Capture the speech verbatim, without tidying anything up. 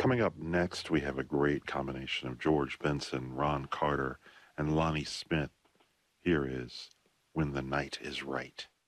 Coming up next, we have a great combination of George Benson, Ron Carter, and Lonnie Smith. Here is When the Night is Right.